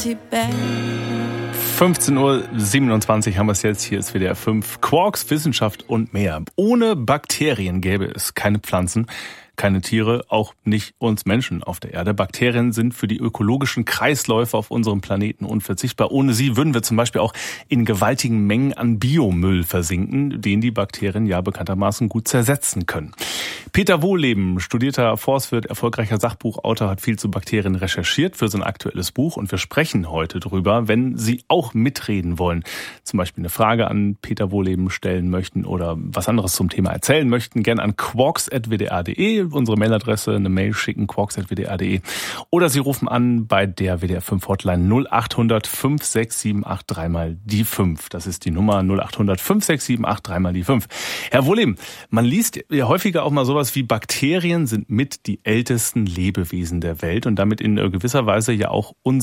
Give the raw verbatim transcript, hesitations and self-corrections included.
fünfzehn Uhr siebenundzwanzig haben wir es jetzt. Hier ist W D R fünf. Quarks, Wissenschaft und mehr. Ohne Bakterien gäbe es keine Pflanzen, keine Tiere, auch nicht uns Menschen auf der Erde. Bakterien sind für die ökologischen Kreisläufe auf unserem Planeten unverzichtbar. Ohne sie würden wir zum Beispiel auch in gewaltigen Mengen an Biomüll versinken, den die Bakterien ja bekanntermaßen gut zersetzen können. Peter Wohlleben, studierter Forstwirt, erfolgreicher Sachbuchautor, hat viel zu Bakterien recherchiert für sein aktuelles Buch. Und wir sprechen heute drüber, wenn Sie auch mitreden wollen, zum Beispiel eine Frage an Peter Wohlleben stellen möchten oder was anderes zum Thema erzählen möchten, gerne an quarks at w d r punkt d e, unsere Mailadresse, eine Mail schicken, quarks at w d r punkt d e. Oder Sie rufen an bei der W D R fünf Hotline null acht hundert fünf sechs sieben acht drei mal die fünf. Das ist die Nummer null acht hundert fünf sechs sieben acht drei mal die fünf. Herr Wohlleben, man liest ja häufiger auch mal sowas wie Bakterien sind mit die ältesten Lebewesen der Welt und damit in gewisser Weise ja auch unsere